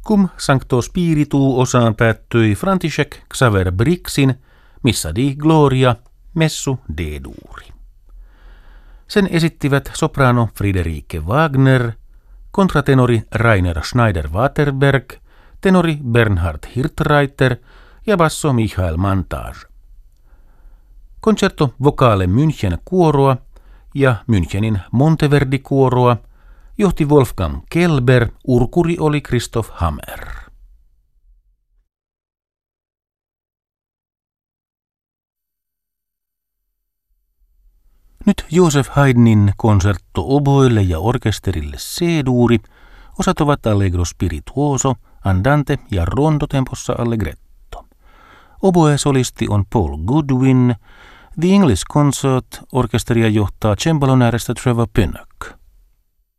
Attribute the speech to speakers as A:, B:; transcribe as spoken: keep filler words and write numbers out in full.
A: Cum Sancto Spiritu osaan päättyi František Xaver Brixin Missa di Gloria Messu D-duuri. Sen esittivät soprano Friederike Wagner, kontratenori Rainer Schneider-Waterberg, tenori Bernhard Hirtreiter ja basso Michael Mantage. Concerto Vocale München kuoroa ja Münchenin Monteverdi-kuoroa johti Wolfgang Kelber, urkuri oli Christoph Hammer. Nyt Joseph Haydnin konsertto oboille ja orkesterille C-duuri. Osat ovat Allegro spirituoso, andante ja rondotempossa allegretto. Oboe-solisti on Paul Goodwin. The English Consort orkesteria johtaa cembalon äärestä Trevor Pinnock.